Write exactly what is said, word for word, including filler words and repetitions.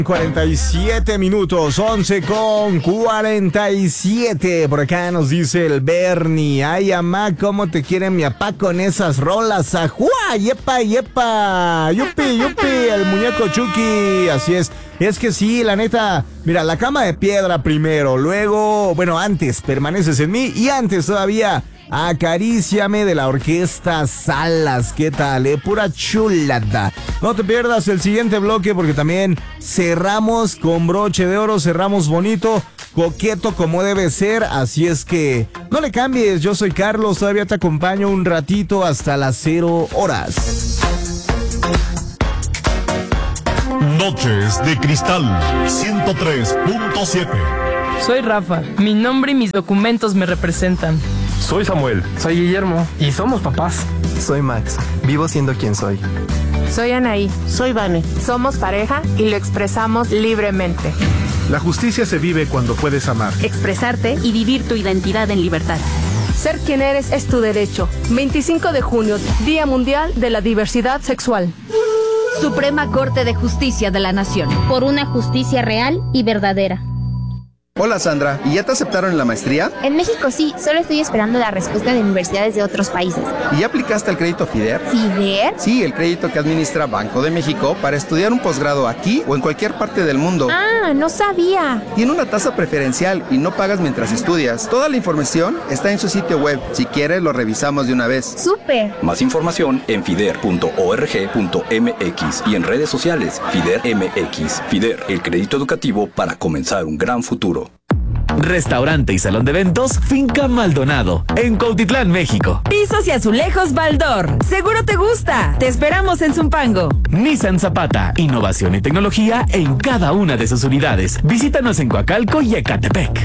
cuarenta y siete minutos, once con cuarenta y siete. Por acá nos dice el Bernie. Ay, amá, cómo te quiere mi apá con esas rolas. Ajua, yepa, yepa. Yupi, yupi, el muñeco Chucky. Así es. Es que sí, la neta, mira, la cama de piedra primero, luego, bueno, antes permaneces en mí y antes todavía Acaríciame de la orquesta Salas. ¿Qué tal, eh? Pura chulada. No te pierdas el siguiente bloque porque también cerramos con broche de oro, cerramos bonito, coqueto como debe ser. Así es que no le cambies, yo soy Carlos, todavía te acompaño un ratito hasta las cero horas. Noches de Cristal ciento tres punto siete. Soy Rafa, mi nombre y mis documentos me representan. Soy Samuel. Soy Guillermo. Y somos papás. Soy Max, vivo siendo quien soy. Soy Anaí. Soy Vane. Somos pareja y lo expresamos libremente. La justicia se vive cuando puedes amar, expresarte y vivir tu identidad en libertad. Ser quien eres es tu derecho. veinticinco de junio, Día Mundial de la Diversidad Sexual. Suprema Corte de Justicia de la Nación. Por una justicia real y verdadera. Hola Sandra, ¿y ya te aceptaron en la maestría? En México sí, solo estoy esperando la respuesta de universidades de otros países. ¿Y ya aplicaste al crédito FIDER? ¿FIDER? Sí, el crédito que administra Banco de México para estudiar un posgrado aquí o en cualquier parte del mundo. Ah, no sabía. Tiene una tasa preferencial y no pagas mientras estudias. Toda la información está en su sitio web. Si quieres, lo revisamos de una vez. ¡Súper! Más información en fider punto org punto mx y en redes sociales FIDER M X. FIDER, el crédito educativo para comenzar un gran futuro. Restaurante y salón de eventos Finca Maldonado, en Cuautitlán, México. Pisos y azulejos Baldor. Seguro te gusta. Te esperamos en Zumpango. Nissan Zapata, innovación y tecnología en cada una de sus unidades. Visítanos en Coacalco y Ecatepec.